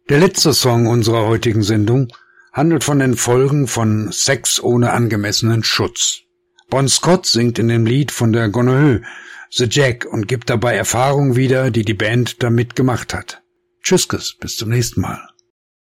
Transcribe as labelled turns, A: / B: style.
A: Der letzte Song unserer heutigen Sendung handelt von den Folgen von Sex ohne angemessenen Schutz. Bon Scott singt in dem Lied von der Gonorrhoe, The Jack, und gibt dabei Erfahrungen wieder, die die Band damit gemacht hat. Tschüss, bis zum nächsten Mal.